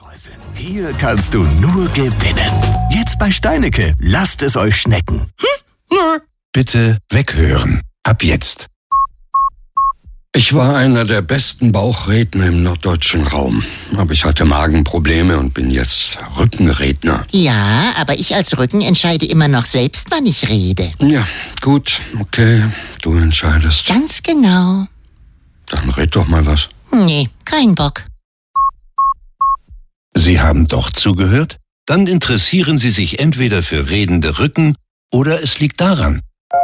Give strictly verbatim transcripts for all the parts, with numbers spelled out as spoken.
Hier kannst du nur gewinnen. Jetzt bei Steinecke. Lasst es euch schmecken. Hm? Bitte weghören. Ab jetzt. Ich war einer der besten Bauchredner im norddeutschen Raum. Aber ich hatte Magenprobleme und bin jetzt Rückenredner. Ja, aber ich als Rücken entscheide immer noch selbst, wann ich rede. Ja, gut, okay, du entscheidest. Ganz genau. Dann red doch mal was. Nee, kein Bock. Sie haben doch zugehört? Dann interessieren Sie sich entweder für redende Rücken oder es liegt daran.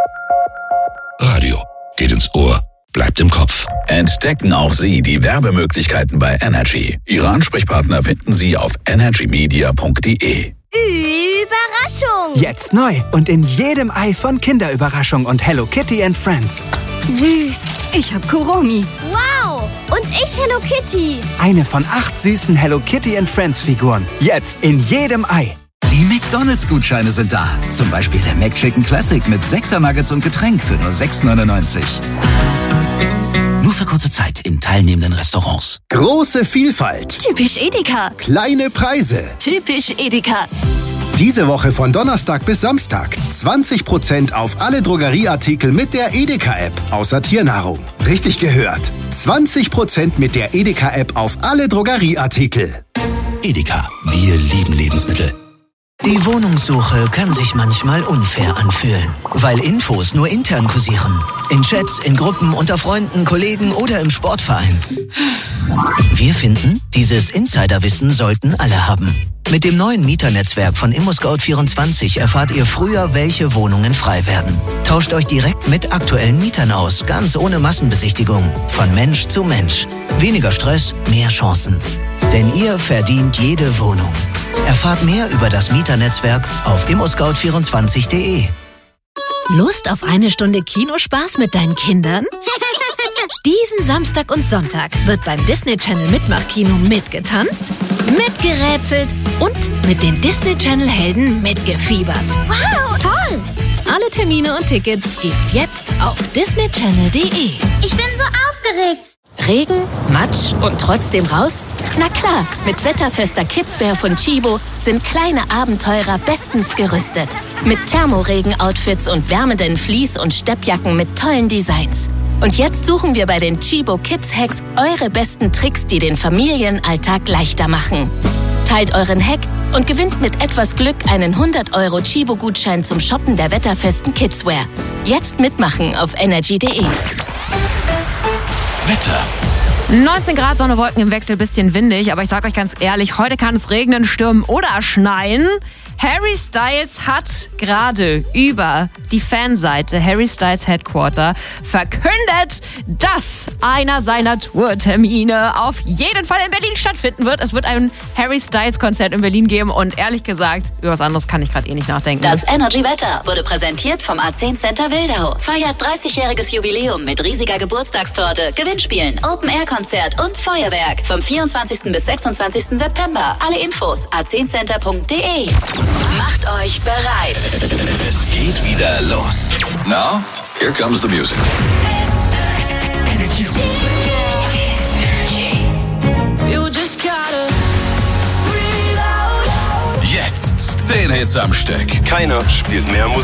Radio geht ins Ohr, bleibt im Kopf. Entdecken auch Sie die Werbemöglichkeiten bei Energy. Ihre Ansprechpartner finden Sie auf energy media punkt de. Überraschung! Jetzt neu und in jedem Ei von Kinderüberraschung und Hello Kitty and Friends. Süß! Ich hab Kuromi. Wow! Und ich Hello Kitty. Eine von acht süßen Hello Kitty and Friends Figuren. Jetzt in jedem Ei. Die McDonalds-Gutscheine sind da. Zum Beispiel der McChicken Classic mit sechser Nuggets und Getränk für nur sechs neunundneunzig. Nur für kurze Zeit in teilnehmenden Restaurants. Große Vielfalt. Typisch Edeka. Kleine Preise. Typisch Edeka. Diese Woche von Donnerstag bis Samstag zwanzig Prozent auf alle Drogerieartikel mit der Edeka-App, außer Tiernahrung. Richtig gehört. zwanzig Prozent mit der Edeka-App auf alle Drogerieartikel. Edeka, wir lieben Lebensmittel. Die Wohnungssuche kann sich manchmal unfair anfühlen, weil Infos nur intern kursieren. In Chats, in Gruppen, unter Freunden, Kollegen oder im Sportverein. Wir finden, dieses Insiderwissen sollten alle haben. Mit dem neuen Mieternetzwerk von ImmoScout vierundzwanzig erfahrt ihr früher, welche Wohnungen frei werden. Tauscht euch direkt mit aktuellen Mietern aus, ganz ohne Massenbesichtigung. Von Mensch zu Mensch. Weniger Stress, mehr Chancen. Denn ihr verdient jede Wohnung. Erfahrt mehr über das Mieternetzwerk auf immo scout vierundzwanzig punkt de. Lust auf eine Stunde Kinospaß mit deinen Kindern? Diesen Samstag und Sonntag wird beim Disney Channel Mitmachkino mitgetanzt, mitgerätselt und mit den Disney Channel Helden mitgefiebert. Wow, toll! Alle Termine und Tickets gibt's jetzt auf disney channel punkt de. Ich bin so aufgeregt. Regen, Matsch und trotzdem raus? Na klar, mit wetterfester Kidswear von Chibo sind kleine Abenteurer bestens gerüstet. Mit Thermoregen-Outfits und wärmenden Vlies- und Steppjacken mit tollen Designs. Und jetzt suchen wir bei den Chibo Kids Hacks eure besten Tricks, die den Familienalltag leichter machen. Teilt euren Hack und gewinnt mit etwas Glück einen hundert Euro Chibo-Gutschein zum Shoppen der wetterfesten Kidswear. Jetzt mitmachen auf energy punkt de. Wetter. neunzehn Grad, Sonne, Wolken im Wechsel, bisschen windig. Aber ich sag euch ganz ehrlich, heute kann es regnen, stürmen oder schneien. Harry Styles hat gerade über die Fanseite Harry Styles Headquarter verkündet, dass einer seiner Tourtermine auf jeden Fall in Berlin stattfinden wird. Es wird ein Harry Styles Konzert in Berlin geben und ehrlich gesagt, über was anderes kann ich gerade eh nicht nachdenken. Das Energy Wetter wurde präsentiert vom A zehn Center Wildau. Feiert dreißigjähriges Jubiläum mit riesiger Geburtstagstorte, Gewinnspielen, Open-Air-Konzert und Feuerwerk vom vierundzwanzigsten bis sechsundzwanzigsten September. Alle Infos a zehn center punkt de. Macht euch bereit. Es geht wieder los. Now, here comes the music. Jetzt zehn Hits am Stück. Keiner spielt mehr Musik.